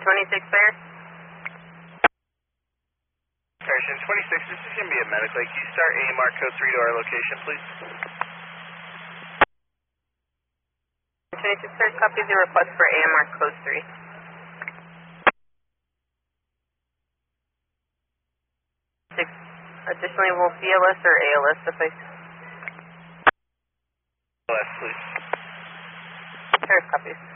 26 there. Station 26, this is going to be a medical. Can you start AMR code 3 to our location, please? 26 there, copy the request for AMR code 3. Additionally, will BLS or ALS suffice? ALS, please. Sure, copies.